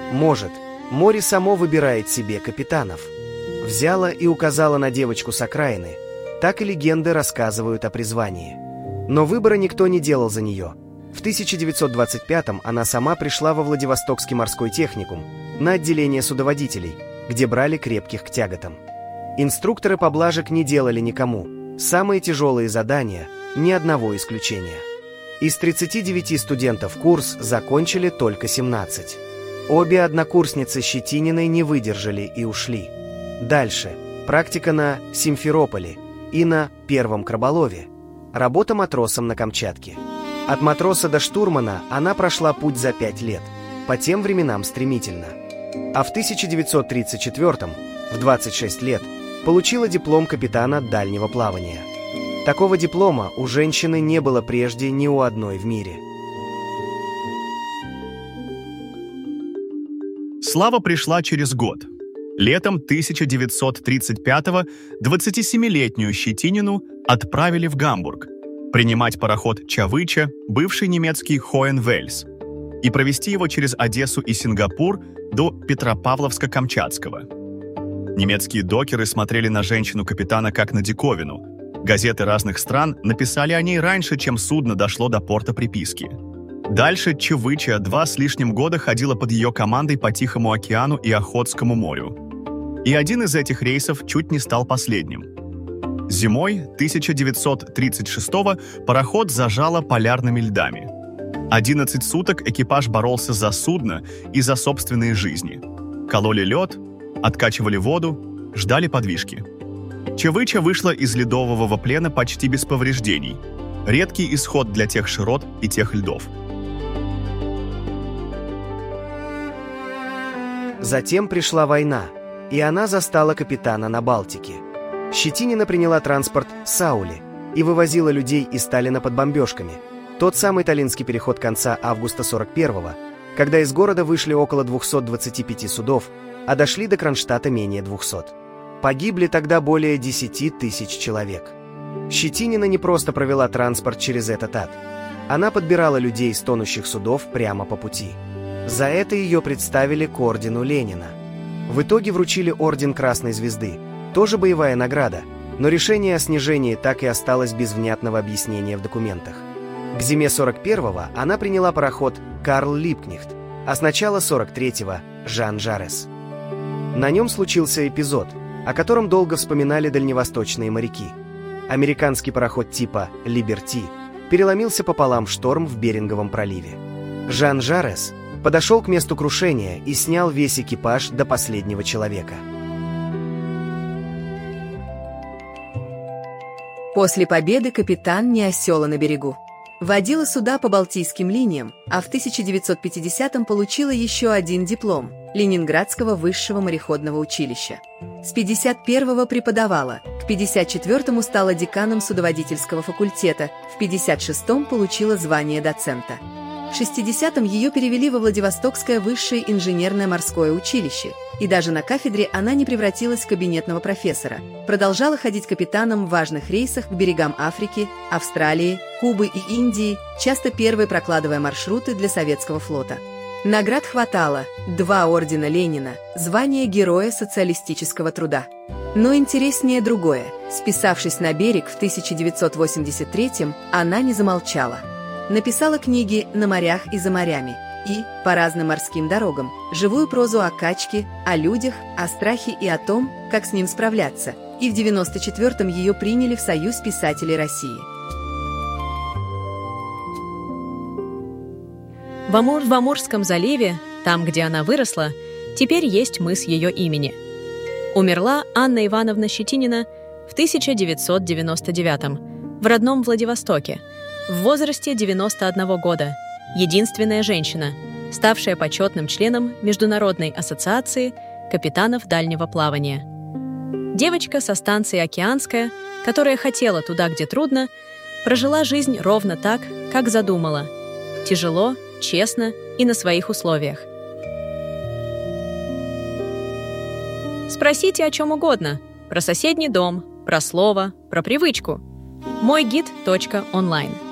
Может, море само выбирает себе капитанов. Взяла и указала на девочку с окраины. Так и легенды рассказывают о призвании. Но выбора никто не делал за нее. В 1925-м она сама пришла во Владивостокский морской техникум на отделение судоводителей, где брали крепких к тяготам. Инструкторы поблажек не делали никому. Самые тяжелые задания – ни одного исключения. Из 39 студентов курс закончили только 17. Обе однокурсницы Щетининой не выдержали и ушли. Дальше практика на Симферополе и на Первом Краболове. Работа матросом на Камчатке. От матроса до штурмана она прошла путь за 5 лет, по тем временам стремительно. А в 1934-м, в 26 лет, получила диплом капитана дальнего плавания. Такого диплома у женщины не было прежде ни у одной в мире. Слава пришла через год. Летом 1935-го 27-летнюю Щетинину отправили в Гамбург принимать пароход «Чавыча», бывший немецкий «Хоенвельс», и провести его через Одессу и Сингапур до Петропавловска-Камчатского. Немецкие докеры смотрели на женщину-капитана как на диковину. Газеты разных стран написали о ней раньше, чем судно дошло до порта приписки. Дальше «Чавыча» 2 с лишним года ходила под ее командой по Тихому океану и Охотскому морю. И один из этих рейсов чуть не стал последним. Зимой 1936-го пароход зажало полярными льдами. 11 суток экипаж боролся за судно и за собственные жизни. Кололи лед, откачивали воду, ждали подвижки. Чавыча вышла из ледового плена почти без повреждений. Редкий исход для тех широт и тех льдов. Затем пришла война, и она застала капитана на Балтике. Щетинина приняла транспорт «Саули» и вывозила людей из Сталина под бомбежками. Тот самый Таллинский переход конца августа 41-го, когда из города вышли около 225 судов, а дошли до Кронштадта менее 200. Погибли тогда более 10 тысяч человек. Щетинина не просто провела транспорт через этот ад. Она подбирала людей с тонущих судов прямо по пути. За это ее представили к ордену Ленина. В итоге вручили орден Красной Звезды, тоже боевая награда, но решение о снижении так и осталось без внятного объяснения в документах. К зиме 41-го она приняла пароход «Карл Липкнехт», а с начала 43-го «Жан Жарес». На нем случился эпизод, о котором долго вспоминали дальневосточные моряки. Американский пароход типа «Либерти» переломился пополам в шторм в Беринговом проливе. Жан Жарес подошел к месту крушения и снял весь экипаж до последнего человека. После победы капитан не осела на берегу. Водила суда по Балтийским линиям, а в 1950-м получила еще один диплом – Ленинградского высшего мореходного училища. С 51-го преподавала, к 54-му стала деканом судоводительского факультета, в 56-м получила звание доцента. В 60-м ее перевели во Владивостокское высшее инженерное морское училище, и даже на кафедре она не превратилась в кабинетного профессора. Продолжала ходить капитаном в важных рейсах к берегам Африки, Австралии, Кубы и Индии, часто первой прокладывая маршруты для советского флота. Наград хватало: 2 ордена Ленина, звание Героя социалистического труда. Но интереснее другое. Списавшись на берег в 1983-м, она не замолчала. Написала книги «На морях и за морями» и «По разным морским дорогам», живую прозу о качке, о людях, о страхе и о том, как с ним справляться. И в 94-м ее приняли в Союз писателей России. В Амурском заливе, там, где она выросла, теперь есть мыс ее имени. Умерла Анна Ивановна Щетинина в 1999-м в родном Владивостоке, в возрасте 91 года, единственная женщина, ставшая почетным членом Международной ассоциации капитанов дальнего плавания. Девочка со станции Океанская, которая хотела туда, где трудно, прожила жизнь ровно так, как задумала. Тяжело, честно и на своих условиях. Спросите о чем угодно. Про соседний дом, про слово, про привычку. Мойгид.онлайн.